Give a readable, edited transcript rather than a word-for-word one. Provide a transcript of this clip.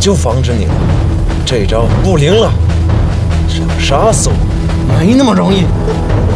就防着你了，这招不灵了。想杀死我，没那么容易。